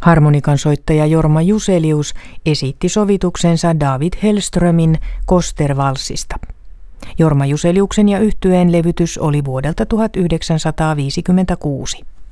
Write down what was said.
Harmonikansoittaja Jorma Juselius esitti sovituksensa David Hellströmin Kostervalssista. Jorma Juseliuksen ja yhtyeen levytys oli vuodelta 1956.